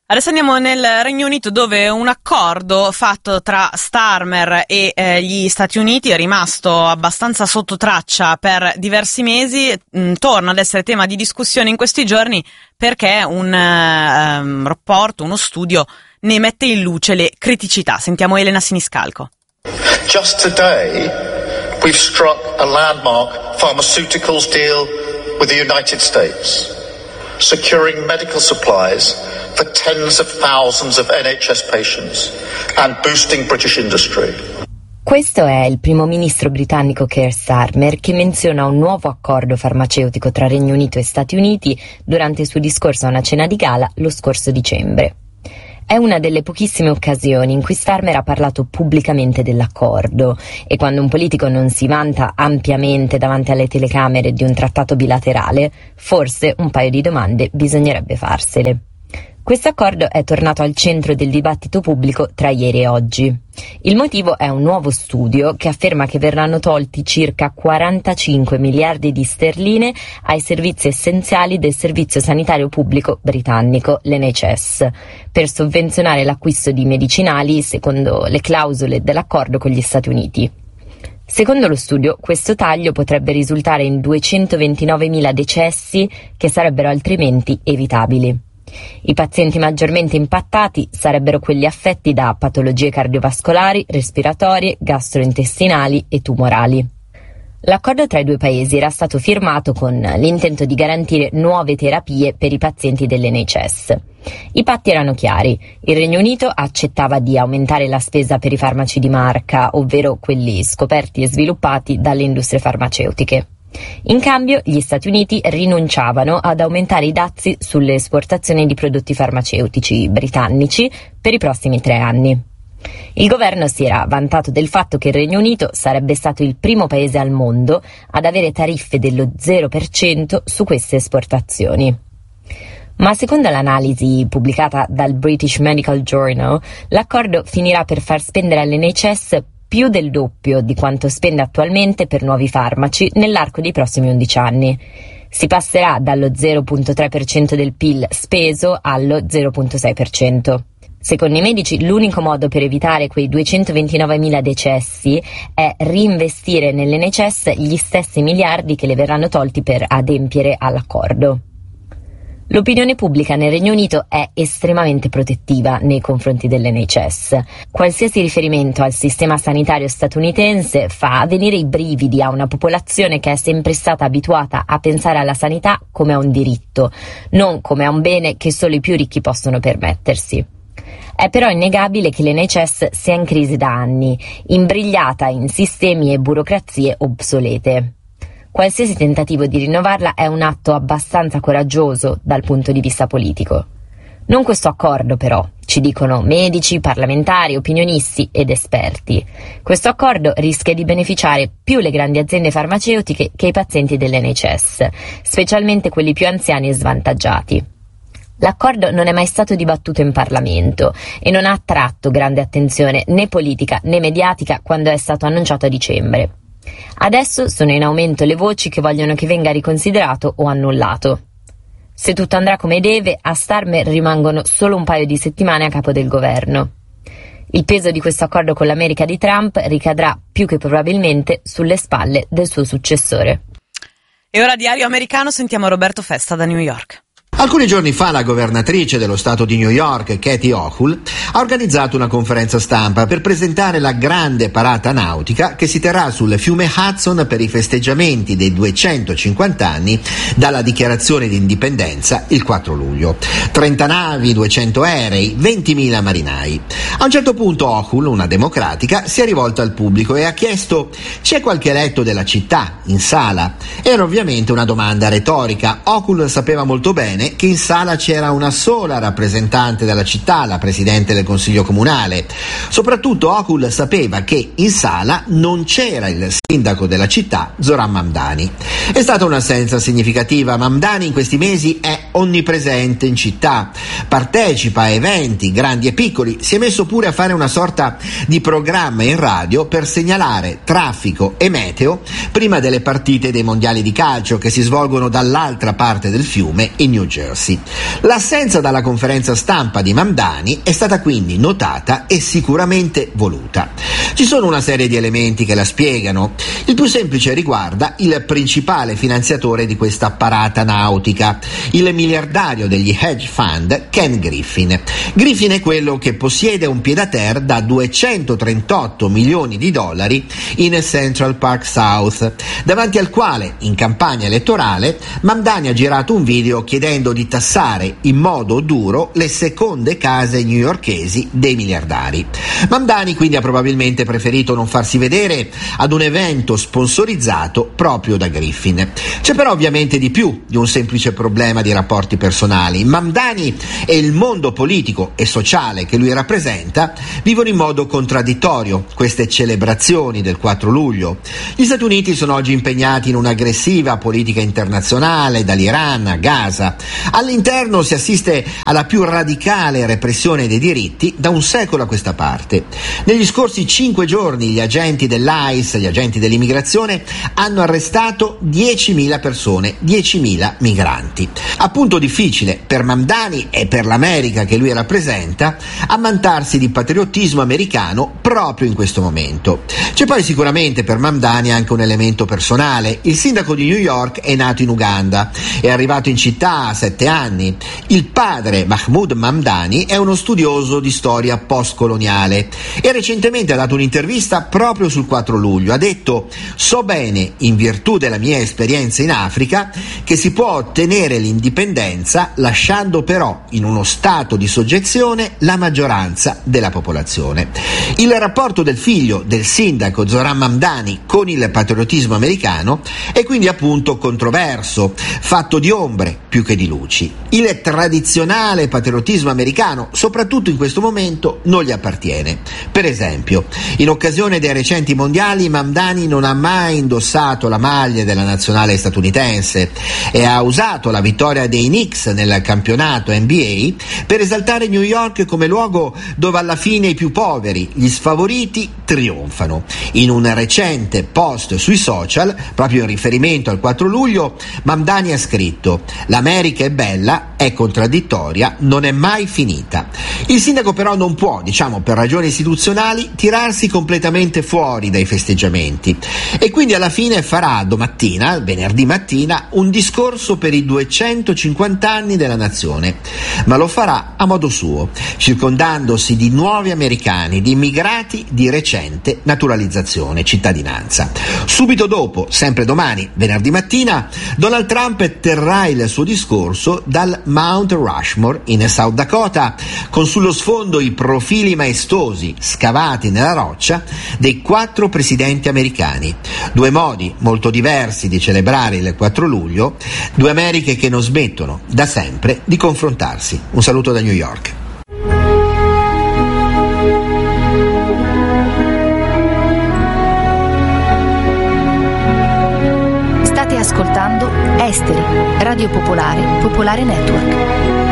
Adesso andiamo nel Regno Unito, dove un accordo fatto tra Starmer e gli Stati Uniti è rimasto abbastanza sotto traccia per diversi mesi, torna ad essere tema di discussione in questi giorni perché un rapporto, uno studio ne mette in luce le criticità. Sentiamo Elena Siniscalco. Just today we've struck a landmark pharmaceuticals deal with the United States, securing medical supplies for tens of thousands of NHS patients and boosting British industry. Questo è il primo ministro britannico Keir Starmer che menziona un nuovo accordo farmaceutico tra Regno Unito e Stati Uniti durante il suo discorso a una cena di gala lo scorso dicembre. È una delle pochissime occasioni in cui Starmer ha parlato pubblicamente dell'accordo, e quando un politico non si vanta ampiamente davanti alle telecamere di un trattato bilaterale, forse un paio di domande bisognerebbe farsele. Questo accordo è tornato al centro del dibattito pubblico tra ieri e oggi. Il motivo è un nuovo studio che afferma che verranno tolti circa 45 miliardi di sterline ai servizi essenziali del servizio sanitario pubblico britannico, l'NHS, per sovvenzionare l'acquisto di medicinali secondo le clausole dell'accordo con gli Stati Uniti. Secondo lo studio, questo taglio potrebbe risultare in 229.000 decessi che sarebbero altrimenti evitabili. I pazienti maggiormente impattati sarebbero quelli affetti da patologie cardiovascolari, respiratorie, gastrointestinali e tumorali. L'accordo tra i due paesi era stato firmato con l'intento di garantire nuove terapie per i pazienti dell'NHS. I patti erano chiari: il Regno Unito accettava di aumentare la spesa per i farmaci di marca, ovvero quelli scoperti e sviluppati dalle industrie farmaceutiche. In cambio, gli Stati Uniti rinunciavano ad aumentare i dazi sulle esportazioni di prodotti farmaceutici britannici per i prossimi 3 anni. Il governo si era vantato del fatto che il Regno Unito sarebbe stato il primo paese al mondo ad avere tariffe dello 0% su queste esportazioni. Ma secondo l'analisi pubblicata dal British Medical Journal, l'accordo finirà per far spendere all'NHS più del doppio di quanto spende attualmente per nuovi farmaci nell'arco dei prossimi 11 anni. Si passerà dallo 0,3% del PIL speso allo 0,6%. Secondo i medici, l'unico modo per evitare quei 229.000 decessi è reinvestire nell'NHS gli stessi miliardi che le verranno tolti per adempiere all'accordo. L'opinione pubblica nel Regno Unito è estremamente protettiva nei confronti dell'NHS. Qualsiasi riferimento al sistema sanitario statunitense fa venire i brividi a una popolazione che è sempre stata abituata a pensare alla sanità come a un diritto, non come a un bene che solo i più ricchi possono permettersi. È però innegabile che l'NHS sia in crisi da anni, imbrigliata in sistemi e burocrazie obsolete. Qualsiasi tentativo di rinnovarla è un atto abbastanza coraggioso dal punto di vista politico. Non questo accordo, però, ci dicono medici, parlamentari, opinionisti ed esperti. Questo accordo rischia di beneficiare più le grandi aziende farmaceutiche che i pazienti dell'NHS, specialmente quelli più anziani e svantaggiati. L'accordo non è mai stato dibattuto in Parlamento e non ha attratto grande attenzione né politica né mediatica quando è stato annunciato a dicembre. Adesso sono in aumento le voci che vogliono che venga riconsiderato o annullato. Se tutto andrà come deve, a Starmer rimangono solo un paio di settimane a capo del governo. Il peso di questo accordo con l'America di Trump ricadrà più che probabilmente sulle spalle del suo successore. E ora diario americano, sentiamo Roberto Festa da New York. Alcuni giorni fa la governatrice dello stato di New York, Kathy Hochul, ha organizzato una conferenza stampa per presentare la grande parata nautica che si terrà sul fiume Hudson per i festeggiamenti dei 250 anni dalla dichiarazione di indipendenza il 4 luglio. 30 navi, 200 aerei, 20.000 marinai. A un certo punto Hochul, una democratica, si è rivolta al pubblico e ha chiesto: c'è qualche eletto della città in sala? Era ovviamente una domanda retorica. Hochul sapeva molto bene che in sala c'era una sola rappresentante della città, la presidente del consiglio comunale. Soprattutto Hochul sapeva che in sala non c'era il sindaco della città, Zoran Mamdani. È stata un'assenza significativa. Mamdani in questi mesi è onnipresente in città, partecipa a eventi grandi e piccoli, si è messo pure a fare una sorta di programma in radio per segnalare traffico e meteo prima delle partite dei mondiali di calcio che si svolgono dall'altra parte del fiume in New Jersey. Jersey. L'assenza dalla conferenza stampa di Mamdani è stata quindi notata e sicuramente voluta. Ci sono una serie di elementi che la spiegano. Il più semplice riguarda il principale finanziatore di questa parata nautica, il miliardario degli hedge fund Ken Griffin. Griffin è quello che possiede un pied-à-terre da 238 milioni di dollari in Central Park South, davanti al quale, in campagna elettorale, Mamdani ha girato un video chiedendo di tassare in modo duro le seconde case newyorkesi dei miliardari. Mamdani quindi ha probabilmente preferito non farsi vedere ad un evento sponsorizzato proprio da Griffin. C'è però ovviamente di più di un semplice problema di rapporti personali. Mamdani e il mondo politico e sociale che lui rappresenta vivono in modo contraddittorio queste celebrazioni del 4 luglio. Gli Stati Uniti sono oggi impegnati in un'aggressiva politica internazionale, dall'Iran a Gaza. All'interno si assiste alla più radicale repressione dei diritti da un secolo a questa parte. Negli scorsi 5 giorni gli agenti dell'ICE, gli agenti dell'immigrazione, hanno arrestato 10.000 persone, 10.000 migranti. Appunto difficile per Mamdani e per l'America che lui rappresenta ammantarsi di patriottismo americano proprio in questo momento. C'è poi sicuramente per Mamdani anche un elemento personale. Il sindaco di New York è nato in Uganda, è arrivato in città a 7 anni. Il padre, Mahmoud Mamdani, è uno studioso di storia postcoloniale e recentemente ha dato un'intervista proprio sul 4 luglio. Ha detto: so bene, in virtù della mia esperienza in Africa, che si può ottenere l'indipendenza lasciando però in uno stato di soggezione la maggioranza della popolazione. Il rapporto del figlio del sindaco Zohran Mamdani con il patriottismo americano è quindi appunto controverso, fatto di ombre più che di luci. Il tradizionale patriottismo americano, soprattutto in questo momento, non gli appartiene. Per esempio, in occasione dei recenti mondiali, Mamdani non ha mai indossato la maglia della nazionale statunitense e ha usato la vittoria dei Knicks nel campionato NBA per esaltare New York come luogo dove alla fine i più poveri, gli sfavoriti, trionfano. In un recente post sui social, proprio in riferimento al 4 luglio, Mamdani ha scritto: l'America è bella, è contraddittoria, non è mai finita. Il sindaco però non può, per ragioni istituzionali, tirarsi completamente fuori dai festeggiamenti e quindi alla fine farà domattina, venerdì mattina, un discorso per i 250 anni della nazione, ma lo farà a modo suo, circondandosi di nuovi americani, di immigrati di recente naturalizzazione, cittadinanza. Subito dopo, sempre domani, venerdì mattina, Donald Trump terrà il suo discorso dal Mount Rushmore in South Dakota, con sullo sfondo i profili maestosi, scavati nella roccia, dei 4 presidenti americani. 2 modi molto diversi di celebrare il 4 luglio, 2 Americhe che non smettono da sempre di confrontarsi. Un saluto da New York. State ascoltando Esteri, Radio Popolare, Popolare Network.